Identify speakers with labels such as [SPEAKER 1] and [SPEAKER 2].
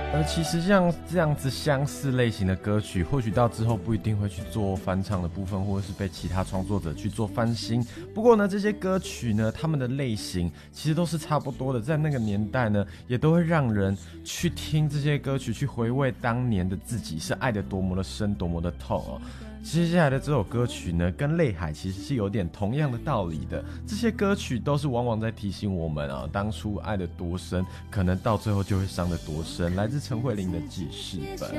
[SPEAKER 1] 其实像这样子相似类型的歌曲，或许到之后不一定会去做翻唱的部分，或者是被其他创作者去做翻新。不过呢，这些歌曲呢，他们的类型其实都是差不多的，在那个年代呢，也都会让人去听这些歌曲，去回味当年的自己是爱得多么的深，多么的痛哦。接下来的这首歌曲呢，跟泪海其实是有点同样的道理的。这些歌曲都是往往在提醒我们啊，当初爱得多深，可能到最后就会伤得多深。来自陈慧琳的《记事本》。